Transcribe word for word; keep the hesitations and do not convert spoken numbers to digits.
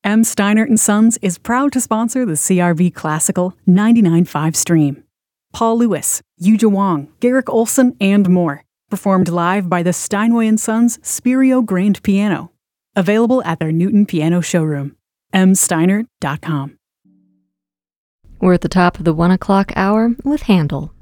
M. Steinert and Sons is proud to sponsor the C R V Classical ninety-nine point five stream. Paul Lewis, Yuja Wong, Garrick Olson, and more. Performed live by the Steinway and Sons Spirio Grand Piano. Available at their Newton Piano showroom. m steinert dot com. We're at the top of the one o'clock hour with Handel.